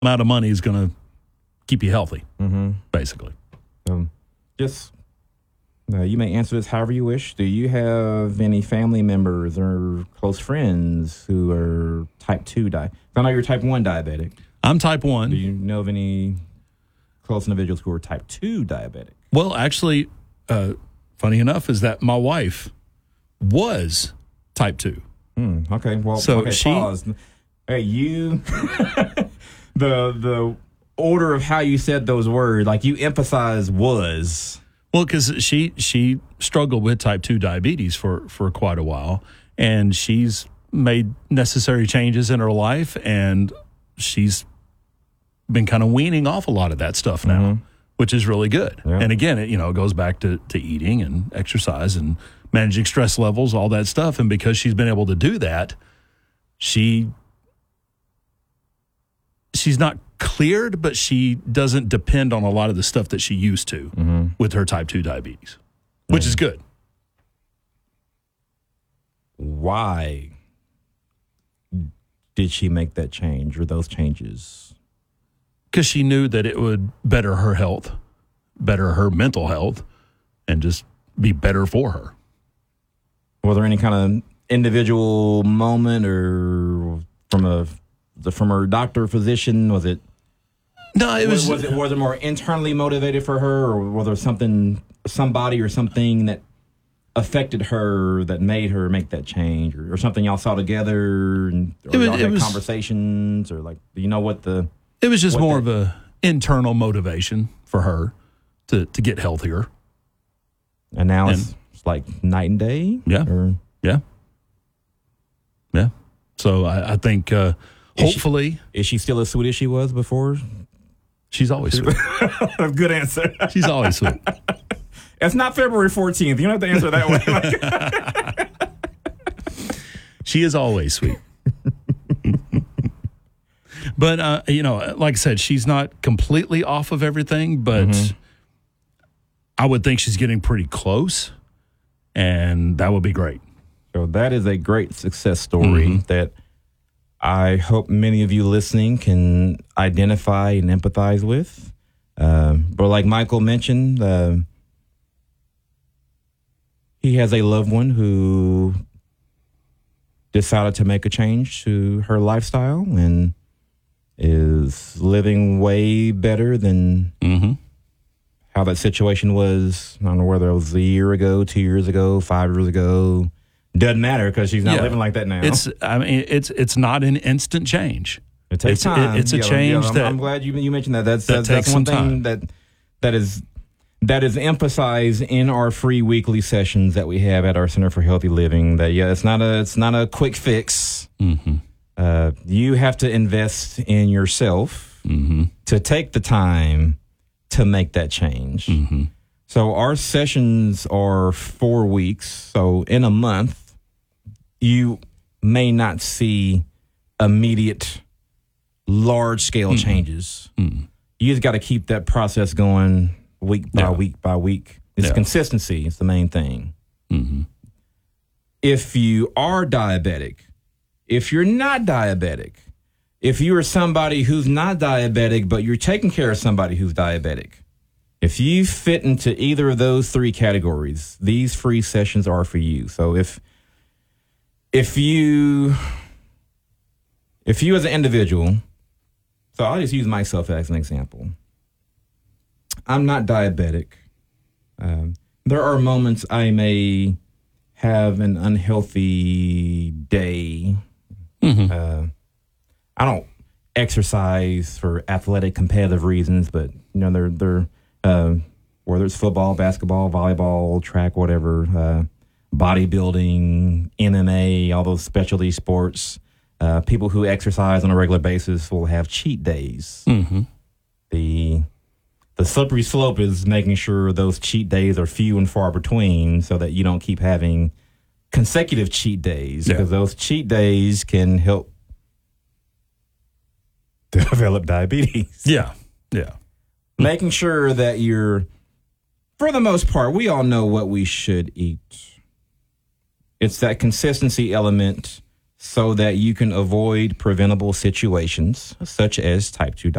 amount of money is going to keep you healthy, basically. Just you may answer this however you wish. Do you have any family members or close friends who are type 2 diabetic? I know you're type 1 diabetic. I'm type 1. Do you know of any close individuals who are type 2 diabetic? Well, actually, funny enough is that my wife was type 2. Okay, well, so pause. Hey, you, the order of how you said those words, like you emphasize was. Well, because she struggled with type 2 diabetes for quite a while, and she's made necessary changes in her life, and she's been kind of weaning off a lot of that stuff now, which is really good. Yeah. And again, it goes back to eating and exercise and managing stress levels, all that stuff. And because she's been able to do that, she's not cleared, but she doesn't depend on a lot of the stuff that she used to with her type 2 diabetes, which is good. Why did she make that change or those changes? Because she knew that it would better her health, better her mental health, and just be better for her. Was there any kind of individual moment or from her doctor, physician? Was it? No, it was. Was it more internally motivated for her, or was there somebody or something that affected her that made her make that change, or something y'all saw together, and y'all had conversations, or like, do you know what the? It was just more of a internal motivation for her to get healthier. And now it's like night and day? Yeah. Yeah. So I think hopefully. Is she still as sweet as she was before? She's always sweet. Good answer. She's always sweet. It's not February 14th. You don't have to answer that way. She is always sweet. But, like I said, she's not completely off of everything, but I would think she's getting pretty close, and that would be great. So that is a great success story that I hope many of you listening can identify and empathize with. But like Michael mentioned, he has a loved one who decided to make a change to her lifestyle and is living way better than how that situation was. I don't know whether it was a year ago, 2 years ago, 5 years ago. Doesn't matter because she's not living like that now. It's not an instant change. It takes time. It's a change that I'm glad you mentioned that. That's takes one some thing that is emphasized in our free weekly sessions that we have at our Center for Healthy Living. That it's not a quick fix. You have to invest in yourself to take the time to make that change. So our sessions are 4 weeks. So in a month, you may not see immediate large-scale changes. You just got to keep that process going week by week by week. It's consistency. It's the main thing. If you are diabetic, if you're not diabetic, if you are somebody who's not diabetic, but you're taking care of somebody who's diabetic, if you fit into either of those three categories, these free sessions are for you. So if you as an individual, so I'll just use myself as an example. I'm not diabetic. There are moments I may have an unhealthy day. I don't exercise for athletic competitive reasons, but they're whether it's football, basketball, volleyball, track, whatever, bodybuilding, MMA, all those specialty sports. People who exercise on a regular basis will have cheat days. The slippery slope is making sure those cheat days are few and far between so that you don't keep having consecutive cheat days, because those cheat days can help develop diabetes. Making sure that for the most part, we all know what we should eat. It's that consistency element so that you can avoid preventable situations such as type 2 diabetes.